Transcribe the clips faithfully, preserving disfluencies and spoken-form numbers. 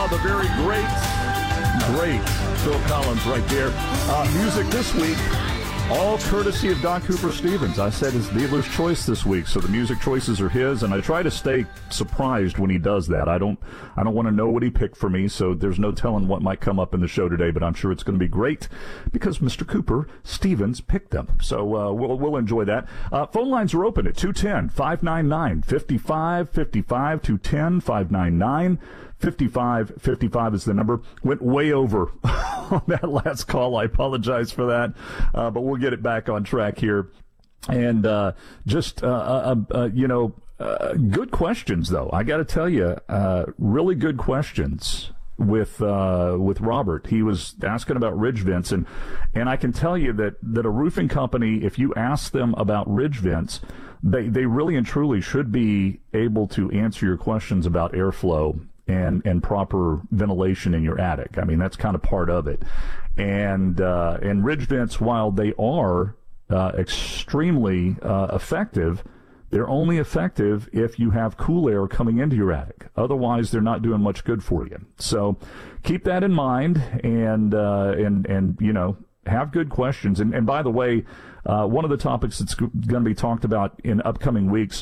the very great, great Phil Collins right there. Uh, music this week, all courtesy of Don Cooper Stevens. I said his dealer's choice this week, so the music choices are his, and I try to stay surprised when he does that. I don't I don't want to know what he picked for me, so there's no telling what might come up in the show today, but I'm sure it's going to be great because Mister Cooper Stevens picked them. So uh, we'll, we'll enjoy that. Uh, phone lines are open at two one zero, five nine nine, five five five five, two one zero, five nine nine, fifty-five fifty-five is the number. Went way over on that last call. I apologize for that, uh, but we'll get it back on track here. And uh, just, uh, uh, uh, you know, uh, good questions, though. I got to tell you, uh, really good questions with uh, with Robert. He was asking about ridge vents, and and I can tell you that, that a roofing company, if you ask them about ridge vents, they, they really and truly should be able to answer your questions about airflow and and proper ventilation in your attic. I mean, that's kind of part of it. And uh, and ridge vents, while they are uh, extremely uh, effective, they're only effective if you have cool air coming into your attic. Otherwise, they're not doing much good for you. So keep that in mind, and uh, and and you know, have good questions. And and by the way, uh, one of the topics that's going to be talked about in upcoming weeks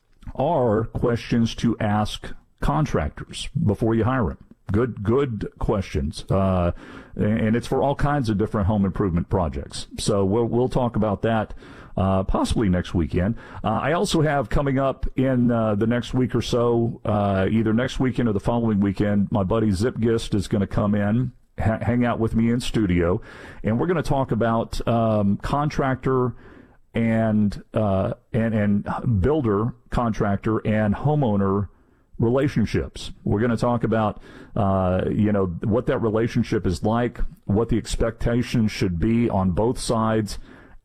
are questions to ask contractors before you hire them. Good, good questions, uh, and it's for all kinds of different home improvement projects. So we'll we'll talk about that uh, possibly next weekend. Uh, I also have coming up in uh, the next week or so, uh, either next weekend or the following weekend, my buddy Zip Gist is going to come in, ha- hang out with me in studio, and we're going to talk about um, contractor and uh, and and builder, contractor, and homeowner relationships. We're going to talk about, uh, you know, what that relationship is like, what the expectations should be on both sides,